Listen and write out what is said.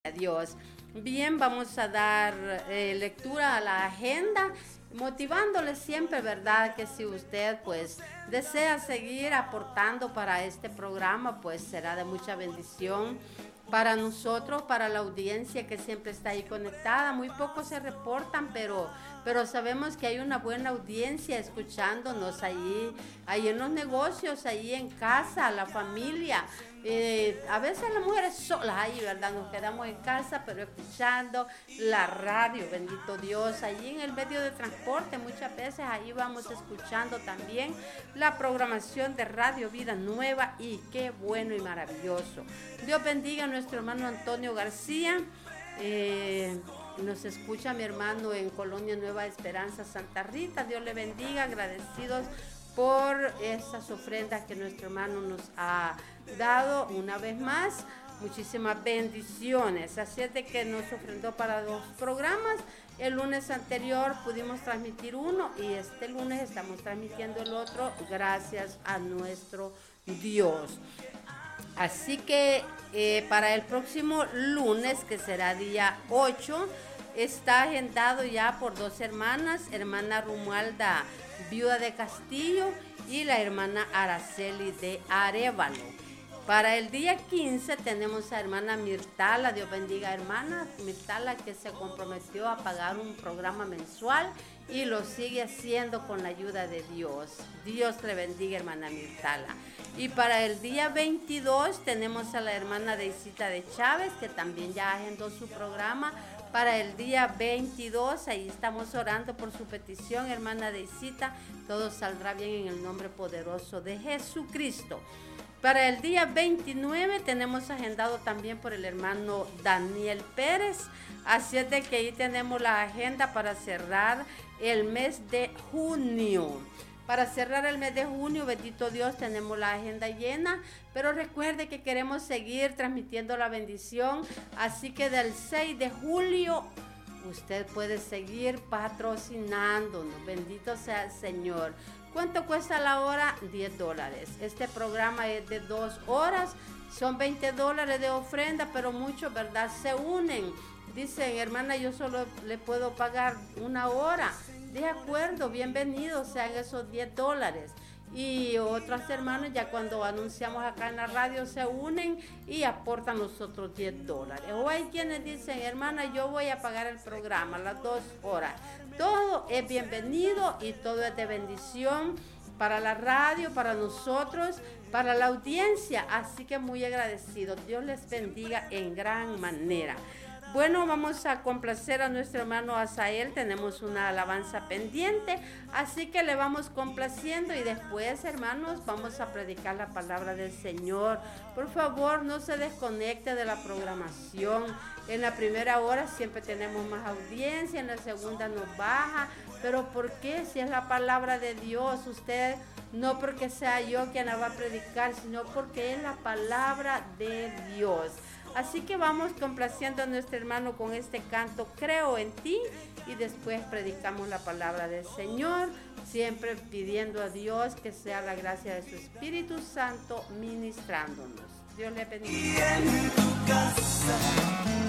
a Dios. Bien, vamos a dar lectura a la agenda, motivándole siempre, ¿verdad? Que si usted pues desea seguir aportando para este programa, pues será de mucha bendición para nosotros, para la audiencia que siempre está ahí conectada. Muy pocos se reportan, pero sabemos que hay una buena audiencia escuchándonos ahí en los negocios, ahí en casa, la familia. A veces las mujeres solas ahí, ¿verdad? Nos quedamos en casa, pero escuchando la radio, bendito Dios. Allí en el medio de transporte, muchas veces ahí vamos escuchando también la programación de Radio Vida Nueva, y qué bueno y maravilloso. Dios bendiga a nuestro hermano Antonio García. Nos escucha mi hermano en Colonia Nueva Esperanza, Santa Rita. Dios le bendiga, agradecidos por esas ofrendas que nuestro hermano nos ha dado una vez más. Muchísimas bendiciones. Así es de que nos ofrendó para 2 programas. El lunes anterior pudimos transmitir uno y este lunes estamos transmitiendo el otro, gracias a nuestro Dios. Así que para el próximo lunes, que será día 8, está agendado ya por 2 hermanas, hermana Romualda, viuda de Castillo, y la hermana Araceli de Arévalo. Para el día 15 tenemos a hermana Mirtala. Dios bendiga, hermana Mirtala, que se comprometió a pagar un programa mensual y lo sigue haciendo con la ayuda de Dios. Dios le bendiga, hermana Mirtala. Y para el día 22 tenemos a la hermana Deisita de Chávez, que también ya agendó su programa para el día 22. Ahí estamos orando por su petición, hermana Deisita. Todo saldrá bien en el nombre poderoso de Jesucristo. Para el día 29 tenemos agendado también por el hermano Daniel Pérez. Así es de que ahí tenemos la agenda para cerrar el mes de junio. Para cerrar el mes de junio, bendito Dios, tenemos la agenda llena, pero recuerde que queremos seguir transmitiendo la bendición, así que del 6 de julio usted puede seguir patrocinándonos. Bendito sea el Señor. ¿Cuánto cuesta la hora? $10. Este programa es de 2 horas, son $20 de ofrenda, pero muchos, ¿verdad?, se unen. Dicen, hermana, yo solo le puedo pagar 1 hora. De acuerdo, bienvenidos sean esos $10. Y otros hermanos, ya cuando anunciamos acá en la radio, se unen y aportan los otros $10. O hay quienes dicen, hermana, yo voy a pagar el programa, las 2 horas. Todo es bienvenido y todo es de bendición para la radio, para nosotros, para la audiencia. Así que muy agradecido. Dios les bendiga en gran manera. Bueno, vamos a complacer a nuestro hermano Asael. Tenemos una alabanza pendiente, así que le vamos complaciendo y después, hermanos, vamos a predicar la palabra del Señor. Por favor, no se desconecte de la programación. En la primera hora siempre tenemos más audiencia, en la segunda nos baja. Pero ¿por qué? Si es la palabra de Dios, usted, no porque sea yo quien la va a predicar, sino porque es la palabra de Dios. Así que vamos complaciendo a nuestro hermano con este canto, Creo en ti, y después predicamos la palabra del Señor, siempre pidiendo a Dios que sea la gracia de su Espíritu Santo ministrándonos. Dios le bendiga.